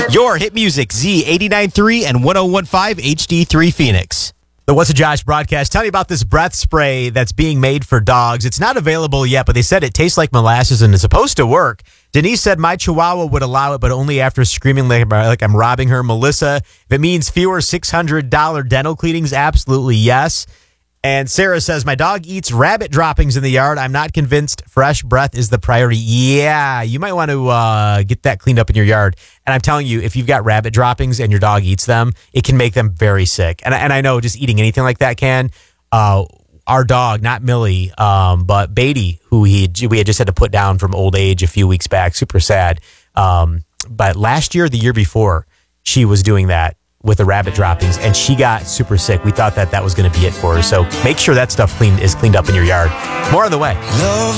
Your hit music, Z89.3 and 101.5 HD3 Phoenix. The What's a Josh broadcast. Tell me about this breath spray that's being made for dogs. It's not available yet, but they said it tastes like molasses and it's supposed to work. Denise said my Chihuahua would allow it, but only after screaming like I'm robbing her. Melissa, if it means fewer $600 dental cleanings, absolutely yes. And Sarah says, my dog eats rabbit droppings in the yard. I'm not convinced fresh breath is the priority. Yeah, you might want to get that cleaned up in your yard. And I'm telling you, if you've got rabbit droppings and your dog eats them, it can make them very sick. And I know just eating anything like that can. Our dog, not Millie, but Beatty, who we had just had to put down from old age a few weeks back, super sad. But last year, the year before, she was doing that with the rabbit droppings, and she got super sick. We thought that was going to be it for her. So make sure that stuff is cleaned up in your yard. More on the way.